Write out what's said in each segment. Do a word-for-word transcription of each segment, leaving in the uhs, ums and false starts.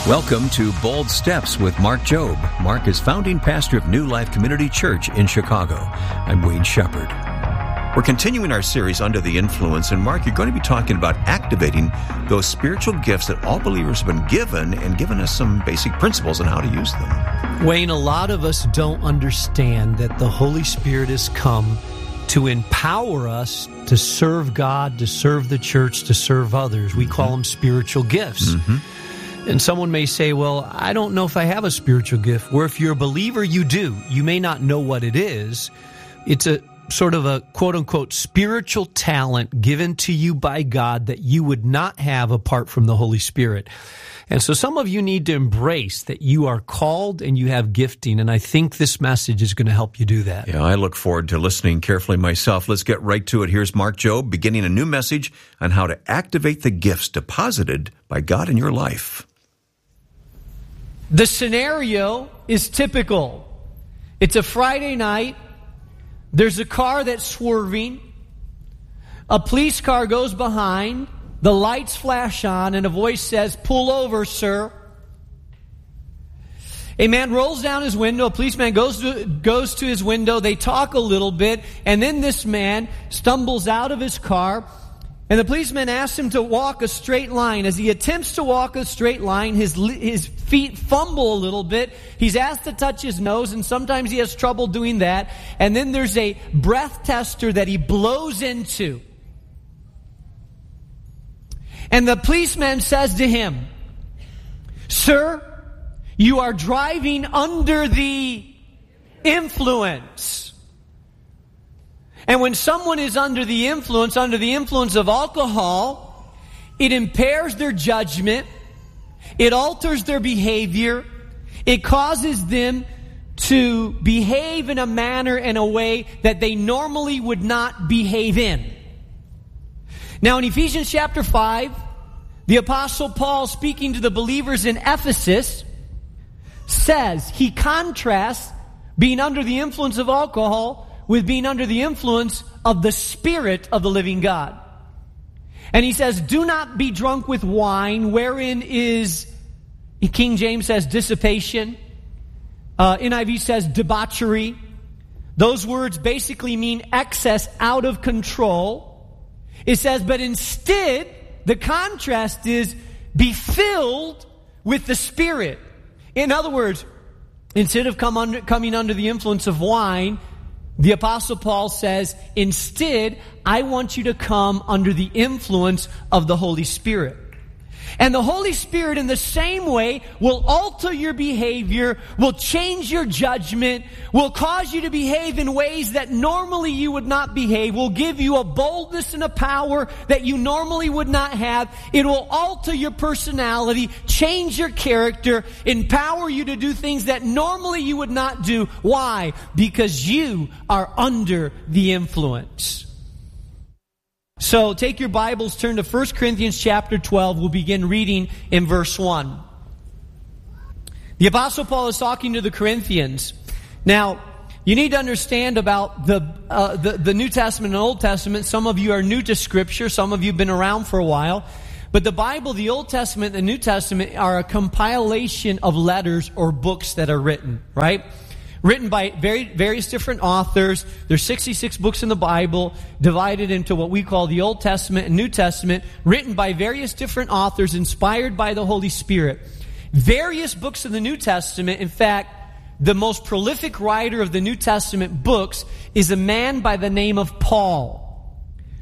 Welcome to Bold Steps with Mark Jobe. Mark is founding pastor of New Life Community Church in Chicago. I'm Wayne Shepherd. We're continuing our series, Under the Influence, and Mark, you're going to be talking about activating those spiritual gifts that all believers have been given and giving us some basic principles on how to use them. Wayne, a lot of us don't understand that the Holy Spirit has come to empower us to serve God, to serve the church, to serve others. We call them spiritual gifts. Mm-hmm. And someone may say, well, I don't know if I have a spiritual gift. Where if you're a believer, you do. You may not know what it is. It's a sort of a quote-unquote spiritual talent given to you by God that you would not have apart from the Holy Spirit. And so some of you need to embrace that you are called and you have gifting, and I think this message is going to help you do that. Yeah, I look forward to listening carefully myself. Let's get right to it. Here's Mark Jobe beginning a new message on how to activate the gifts deposited by God in your life. The scenario is typical. It's a Friday night. There's a car that's swerving. A police car goes behind. The lights flash on, and a voice says, "Pull over, sir." A man rolls down his window. A policeman goes to, goes to his window. They talk a little bit, and then this man stumbles out of his car, and the policeman asks him to walk a straight line. As he attempts to walk a straight line, his his feet fumble a little bit. He's asked to touch his nose, and sometimes he has trouble doing that. And then there's a breath tester that he blows into. And the policeman says to him, "Sir, you are driving under the influence." And when someone is under the influence, under the influence of alcohol, it impairs their judgment, it alters their behavior, it causes them to behave in a manner and a way that they normally would not behave in. Now in Ephesians chapter five, the Apostle Paul, speaking to the believers in Ephesus, says, he contrasts being under the influence of alcohol with being under the influence of the Spirit of the living God. And he says, do not be drunk with wine, wherein is, King James says dissipation. Uh, N I V says debauchery. Those words basically mean excess, out of control. It says, but instead, the contrast is, be filled with the Spirit. In other words, instead of come under, coming under the influence of wine, the Apostle Paul says, instead, I want you to come under the influence of the Holy Spirit. And the Holy Spirit, in the same way, will alter your behavior, will change your judgment, will cause you to behave in ways that normally you would not behave, will give you a boldness and a power that you normally would not have. It will alter your personality, change your character, empower you to do things that normally you would not do. Why? Because you are under the influence. So take your Bibles, turn to First Corinthians chapter twelve. We'll begin reading in verse one. The Apostle Paul is talking to the Corinthians. Now, you need to understand about the, uh, the, the New Testament and Old Testament. Some of you are new to Scripture. Some of you have been around for a while. But the Bible, the Old Testament and the New Testament, are a compilation of letters or books that are written, right? Written by very, various different authors. There's sixty-six books in the Bible, divided into what we call the Old Testament and New Testament, written by various different authors, inspired by the Holy Spirit. Various books of the New Testament, in fact, the most prolific writer of the New Testament books is a man by the name of Paul.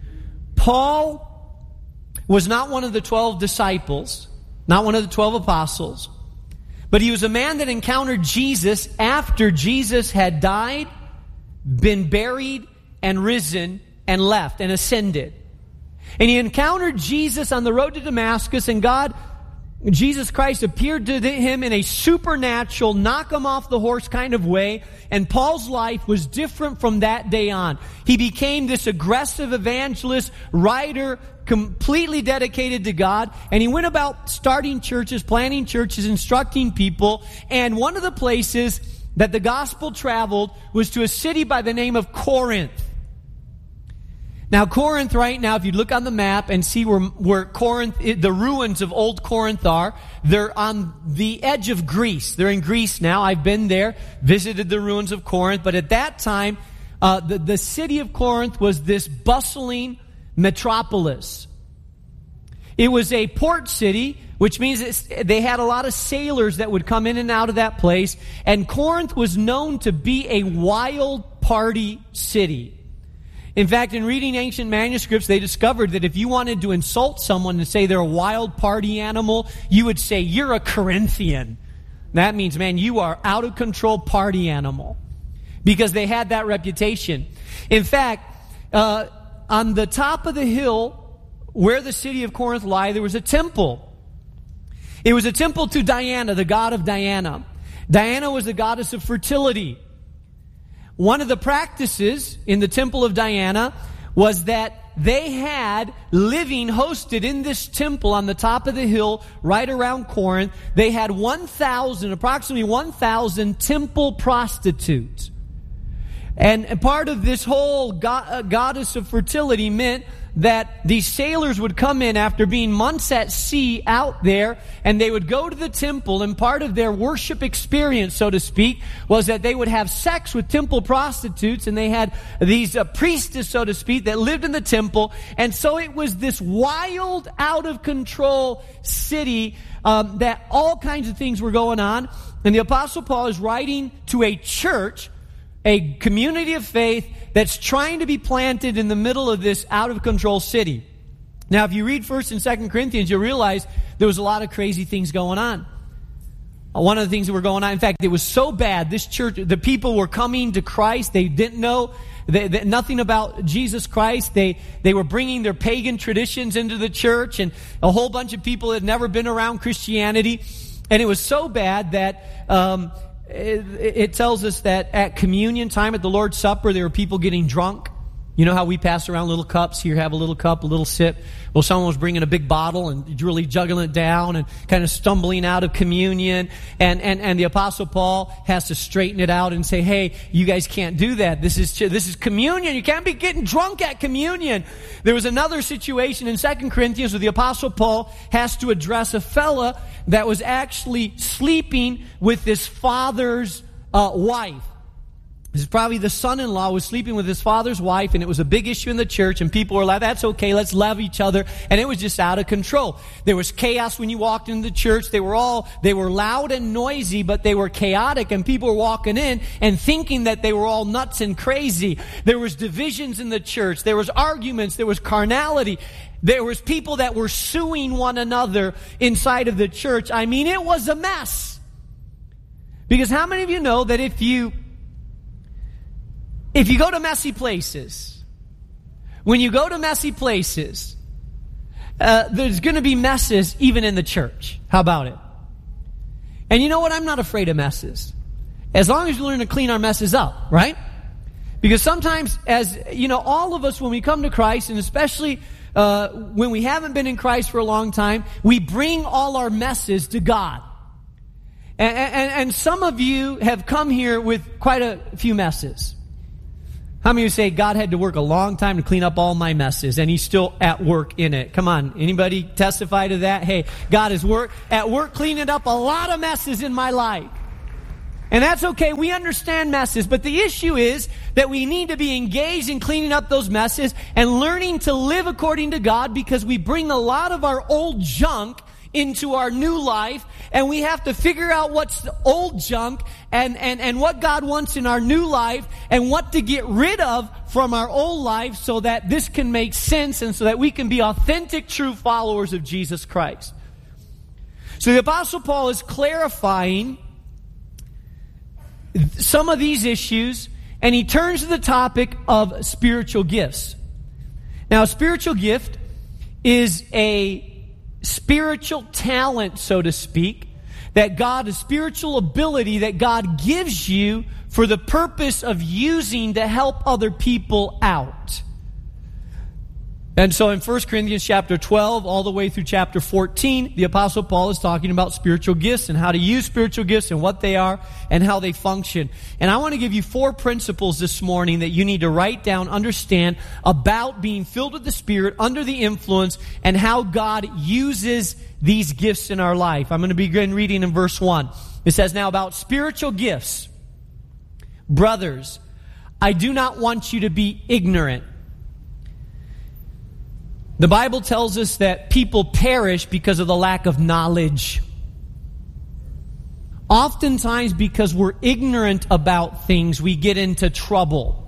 Paul was not one of the twelve disciples, not one of the twelve apostles. But he was a man that encountered Jesus after Jesus had died, been buried, and risen, and left, and ascended. And he encountered Jesus on the road to Damascus, and God, Jesus Christ, appeared to him in a supernatural, knock him off the horse kind of way, and Paul's life was different from that day on. He became this aggressive evangelist, writer, completely dedicated to God, and he went about starting churches, planting churches, instructing people, and one of the places that the gospel traveled was to a city by the name of Corinth. Now, Corinth right now, if you look on the map and see where, where Corinth, the ruins of old Corinth are, they're on the edge of Greece. They're in Greece now. I've been there, visited the ruins of Corinth. But at that time, uh, the, the city of Corinth was this bustling metropolis. It was a port city, which means it's, they had a lot of sailors that would come in and out of that place. And Corinth was known to be a wild party city. In fact, in reading ancient manuscripts, they discovered that if you wanted to insult someone and say they're a wild party animal, you would say, you're a Corinthian. That means, man, you are out of control party animal. Because they had that reputation. In fact, uh, on the top of the hill where the city of Corinth lay, there was a temple. It was a temple to Diana, the god of Diana. Diana was the goddess of fertility. One of the practices in the temple of Diana was that they had living hosted in this temple on the top of the hill right around Corinth. They had one thousand, approximately one thousand temple prostitutes. And part of this whole go- uh, goddess of fertility meant that these sailors would come in after being months at sea out there, and they would go to the temple, and part of their worship experience, so to speak, was that they would have sex with temple prostitutes, and they had these uh, priestess, so to speak, that lived in the temple. And so it was this wild, out-of-control city um, that all kinds of things were going on. And the Apostle Paul is writing to a church, a community of faith that's trying to be planted in the middle of this out-of-control city. Now, if you read First and Second Corinthians, you'll realize there was a lot of crazy things going on. One of the things that were going on, in fact, it was so bad, this church, the people were coming to Christ. They didn't know they, they, nothing about Jesus Christ. They, they were bringing their pagan traditions into the church, and a whole bunch of people had never been around Christianity. And it was so bad that um, it, it tells us that at communion time, at the Lord's Supper, there were people getting drunk. You know how we pass around little cups? Here, have a little cup, a little sip. Well, someone was bringing a big bottle and really juggling it down and kind of stumbling out of communion. And, and, and the Apostle Paul has to straighten it out and say, hey, you guys can't do that. This is, this is communion. You can't be getting drunk at communion. There was another situation in Second Corinthians where the Apostle Paul has to address a fella that was actually sleeping with his father's uh, wife. This is probably the son-in-law was sleeping with his father's wife, and it was a big issue in the church, and people were like, that's okay, let's love each other, and it was just out of control. There was chaos when you walked into the church. They were all, they were loud and noisy, but they were chaotic, and people were walking in and thinking that they were all nuts and crazy. There was divisions in the church. There was arguments. There was carnality. There was people that were suing one another inside of the church. I mean, it was a mess. Because how many of you know that if you If you go to messy places, when you go to messy places, uh, there's going to be messes even in the church. How about it? And you know what? I'm not afraid of messes. As long as you learn to clean our messes up, right? Because sometimes, as you know, all of us, when we come to Christ, and especially uh, when we haven't been in Christ for a long time, we bring all our messes to God. And, and, and some of you have come here with quite a few messes. How many of you say, God had to work a long time to clean up all my messes, and He's still at work in it? Come on, anybody testify to that? Hey, God is work at work cleaning up a lot of messes in my life. And that's okay, we understand messes, but the issue is that we need to be engaged in cleaning up those messes and learning to live according to God, because we bring a lot of our old junk into our new life, and we have to figure out what's the old junk and, and, and what God wants in our new life, and what to get rid of from our old life, so that this can make sense and so that we can be authentic, true followers of Jesus Christ. So the Apostle Paul is clarifying some of these issues, and he turns to the topic of spiritual gifts. Now, a spiritual gift is a spiritual talent, so to speak, that God, a spiritual ability that God gives you for the purpose of using to help other people out. And so in First Corinthians chapter twelve, all the way through chapter fourteen, the Apostle Paul is talking about spiritual gifts and how to use spiritual gifts and what they are and how they function. And I want to give you four principles this morning that you need to write down, understand about being filled with the Spirit under the influence and how God uses these gifts in our life. I'm going to begin reading in verse one. It says, "Now about spiritual gifts, brothers, I do not want you to be ignorant." The Bible tells us that people perish because of the lack of knowledge. Oftentimes, because we're ignorant about things, we get into trouble.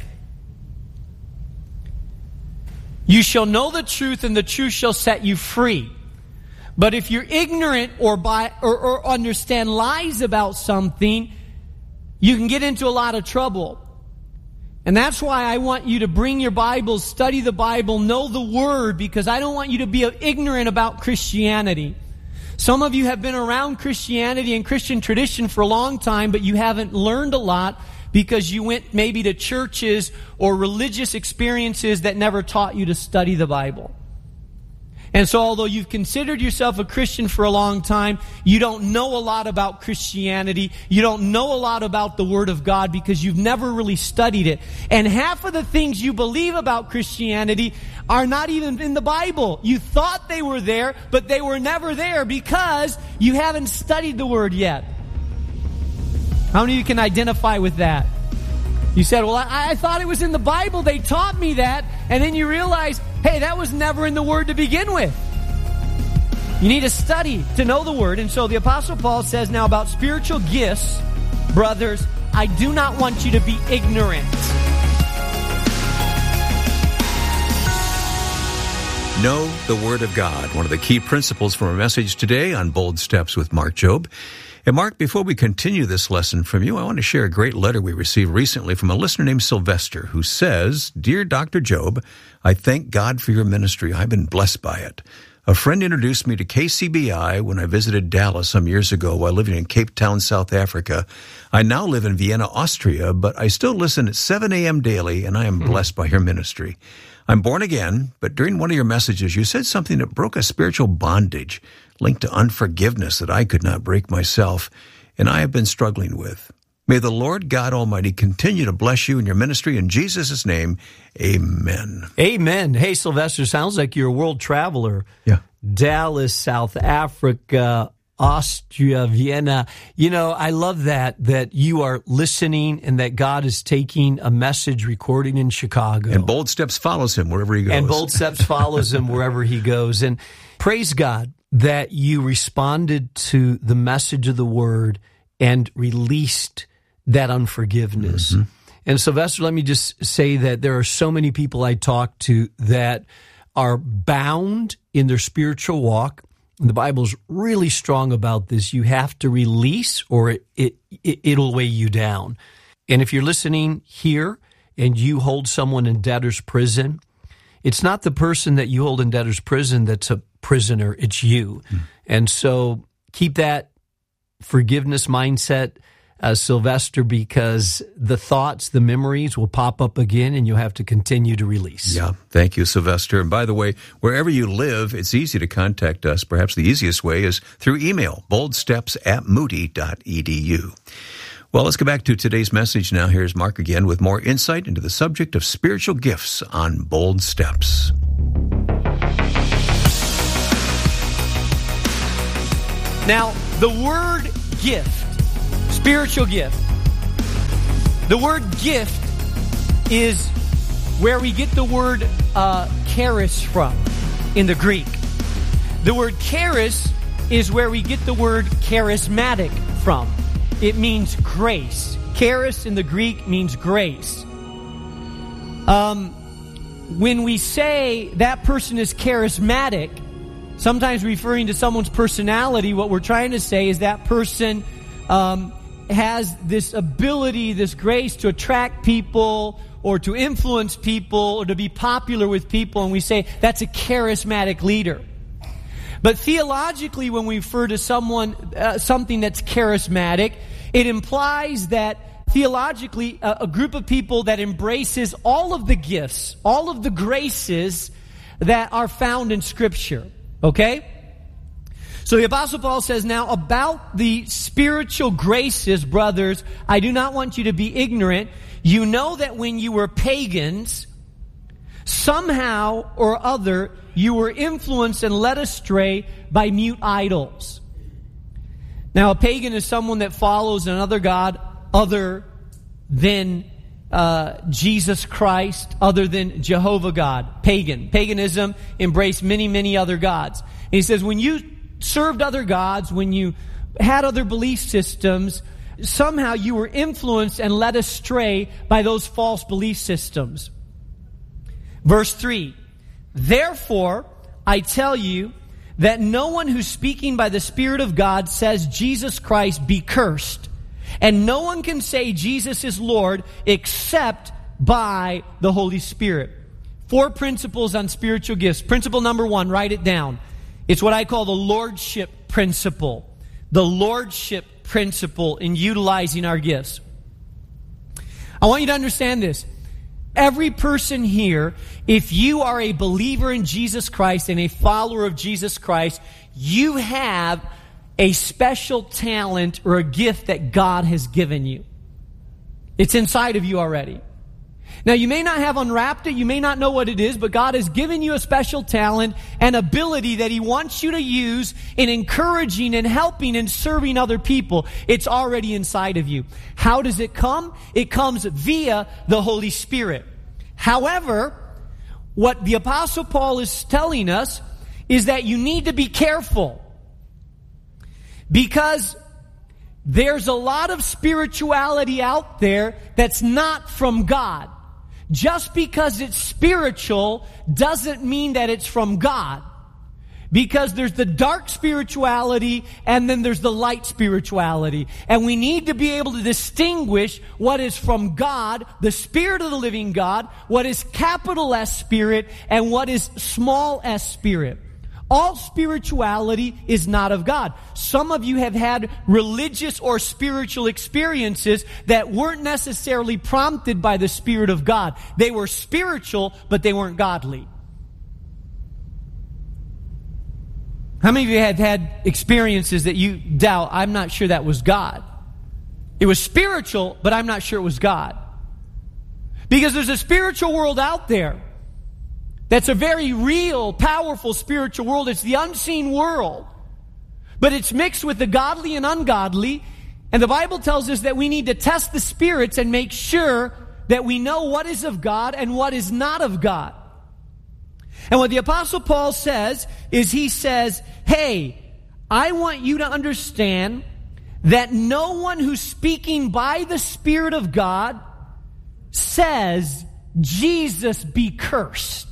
You shall know the truth, and the truth shall set you free. But if you're ignorant or, by, or, or understand lies about something, you can get into a lot of trouble. And that's why I want you to bring your Bibles, study the Bible, know the Word, because I don't want you to be ignorant about Christianity. Some of you have been around Christianity and Christian tradition for a long time, but you haven't learned a lot because you went maybe to churches or religious experiences that never taught you to study the Bible. And so although you've considered yourself a Christian for a long time, you don't know a lot about Christianity. You don't know a lot about the Word of God because you've never really studied it. And half of the things you believe about Christianity are not even in the Bible. You thought they were there, but they were never there because you haven't studied the Word yet. How many of you can identify with that? You said, well, I, I thought it was in the Bible. They taught me that. And then you realize, hey, that was never in the Word to begin with. You need to study to know the Word. And so the Apostle Paul says now about spiritual gifts, brothers, I do not want you to be ignorant. Know the Word of God, one of the key principles from our message today on Bold Steps with Mark Jobe. And Mark, before we continue this lesson from you, I want to share a great letter we received recently from a listener named Sylvester, who says, "Dear Doctor Jobe, I thank God for your ministry. I've been blessed by it. A friend introduced me to K C B I when I visited Dallas some years ago while living in Cape Town, South Africa. I now live in Vienna, Austria, but I still listen at seven a.m. daily, and I am blessed by your ministry. I'm born again, but during one of your messages, you said something that broke a spiritual bondage linked to unforgiveness that I could not break myself, and I have been struggling with. May the Lord God Almighty continue to bless you in your ministry. In Jesus' name, amen." Amen. Hey, Sylvester, sounds like you're a world traveler. Yeah. Dallas, South Africa, Austria, Vienna. You know, I love that, that you are listening and that God is taking a message recording in Chicago. And Bold Steps follows him wherever he goes. And Bold Steps follows him wherever he goes. And praise God that you responded to the message of the Word and released that unforgiveness. Mm-hmm. And Sylvester, let me just say that there are so many people I talk to that are bound in their spiritual walk. And the Bible's really strong about this. You have to release or it, it, it'll weigh you down. And if you're listening here and you hold someone in debtor's prison, it's not the person that you hold in debtor's prison that's a prisoner, it's you. Mm. And so keep that forgiveness mindset, uh, Sylvester, because the thoughts, the memories will pop up again and you'll have to continue to release. Yeah, thank you, Sylvester. And by the way, wherever you live, it's easy to contact us. Perhaps the easiest way is through email, boldsteps at moody dot e d u. Well, let's go back to today's message now. Here's Mark again with more insight into the subject of spiritual gifts on Bold Steps. Now, the word gift, spiritual gift, the word gift is where we get the word uh, charis from in the Greek. The word charis is where we get the word charismatic from. It means grace. Charis in the Greek means grace. Um, when we say that person is charismatic, sometimes referring to someone's personality, what we're trying to say is that person um, has this ability, this grace to attract people or to influence people or to be popular with people, and we say that's a charismatic leader. But theologically, when we refer to someone, uh, something that's charismatic, it implies that theologically, a, a group of people that embraces all of the gifts, all of the graces that are found in Scripture. Okay? So the Apostle Paul says, now about the spiritual graces, brothers, I do not want you to be ignorant. You know that when you were pagans, somehow or other, you were influenced and led astray by mute idols. Now, a pagan is someone that follows another god other than uh, Jesus Christ, other than Jehovah God. Pagan. Paganism embraced many, many other gods. And he says, when you served other gods, when you had other belief systems, somehow you were influenced and led astray by those false belief systems. Verse three, therefore, I tell you that no one who's speaking by the Spirit of God says Jesus Christ be cursed. And no one can say Jesus is Lord except by the Holy Spirit. Four principles on spiritual gifts. Principle number one, write it down. It's what I call the lordship principle. The lordship principle in utilizing our gifts. I want you to understand this. Every person here, if you are a believer in Jesus Christ and a follower of Jesus Christ, you have a special talent or a gift that God has given you. It's inside of you already. Now, you may not have unwrapped it, you may not know what it is, but God has given you a special talent and ability that He wants you to use in encouraging and helping and serving other people. It's already inside of you. How does it come? It comes via the Holy Spirit. However, what the Apostle Paul is telling us is that you need to be careful, because there's a lot of spirituality out there that's not from God. Just because it's spiritual doesn't mean that it's from God. Because there's the dark spirituality and then there's the light spirituality. And we need to be able to distinguish what is from God, the Spirit of the living God, what is capital S Spirit, and what is small s Spirit. All spirituality is not of God. Some of you have had religious or spiritual experiences that weren't necessarily prompted by the Spirit of God. They were spiritual, but they weren't godly. How many of you have had experiences that you doubt, I'm not sure that was God? It was spiritual, but I'm not sure it was God. Because there's a spiritual world out there that's a very real, powerful spiritual world. It's the unseen world. But it's mixed with the godly and ungodly. And the Bible tells us that we need to test the spirits and make sure that we know what is of God and what is not of God. And what the Apostle Paul says is he says, hey, I want you to understand that no one who's speaking by the Spirit of God says, Jesus be cursed.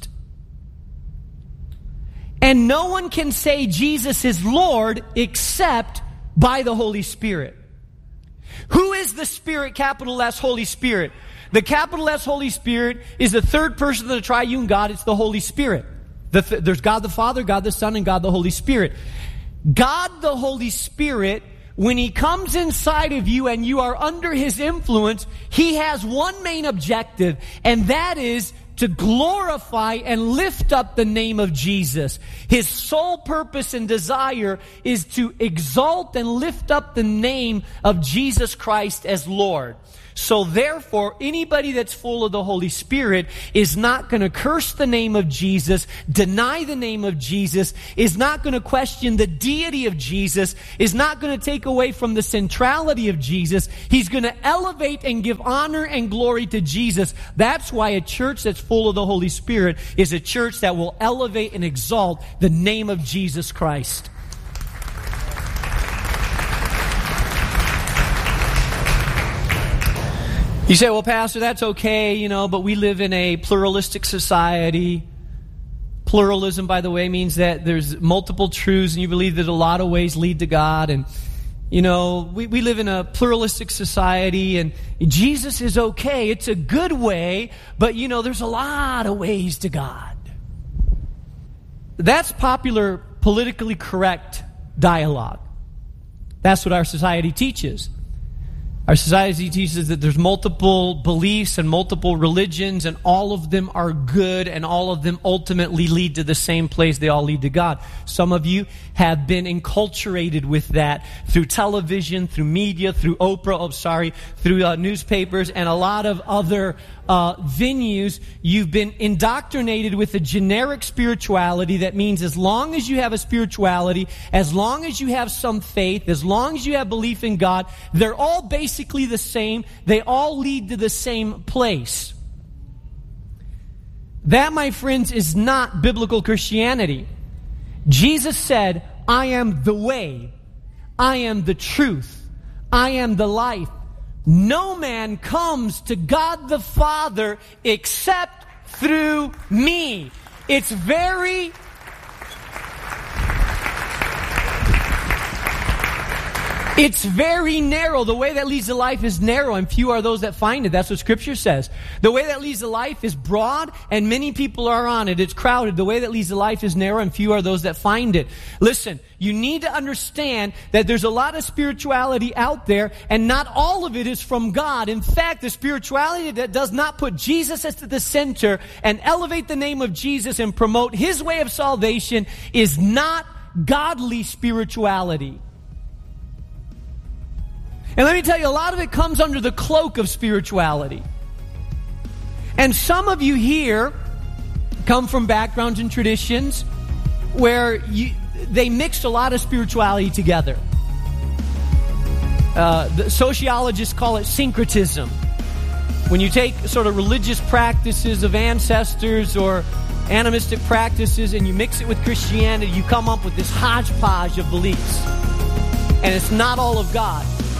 And no one can say Jesus is Lord except by the Holy Spirit. Who is the Spirit, capital S, Holy Spirit? The capital S Holy Spirit is the third person of the triune God. It's the Holy Spirit. The th- there's God the Father, God the Son, and God the Holy Spirit. God the Holy Spirit, when He comes inside of you and you are under His influence, He has one main objective, and that is to glorify and lift up the name of Jesus. His sole purpose and desire is to exalt and lift up the name of Jesus Christ as Lord. So therefore, anybody that's full of the Holy Spirit is not going to curse the name of Jesus, deny the name of Jesus, is not going to question the deity of Jesus, is not going to take away from the centrality of Jesus. He's going to elevate and give honor and glory to Jesus. That's why a church that's full of the Holy Spirit is a church that will elevate and exalt the name of Jesus Christ. You say, well, Pastor, that's okay, you know, but we live in a pluralistic society. Pluralism, by the way, means that there's multiple truths and you believe that a lot of ways lead to God. And, you know, we, we live in a pluralistic society and Jesus is okay. It's a good way, but, you know, there's a lot of ways to God. That's popular, politically correct dialogue. That's what our society teaches. Our society teaches that there's multiple beliefs and multiple religions, and all of them are good, and all of them ultimately lead to the same place. They all lead to God. Some of you have been enculturated with that through television, through media, through Oprah, oh, sorry, through uh, newspapers, and a lot of other uh, venues. You've been indoctrinated with a generic spirituality that means as long as you have a spirituality, as long as you have some faith, as long as you have belief in God, they're all basically the same. They all lead to the same place. That, my friends, is not biblical Christianity. Jesus said, I am the way, I am the truth, I am the life. No man comes to God the Father except through me. It's very... It's very narrow. The way that leads to life is narrow, and few are those that find it. That's what Scripture says. The way that leads to life is broad, and many people are on it. It's crowded. The way that leads to life is narrow, and few are those that find it. Listen, you need to understand that there's a lot of spirituality out there, and not all of it is from God. In fact, the spirituality that does not put Jesus at the center and elevate the name of Jesus and promote His way of salvation is not godly spirituality. And let me tell you, a lot of it comes under the cloak of spirituality. And some of you here come from backgrounds and traditions where you, they mixed a lot of spirituality together. Uh, the sociologists call it syncretism. When you take sort of religious practices of ancestors or animistic practices and you mix it with Christianity, you come up with this hodgepodge of beliefs. And it's not all of God.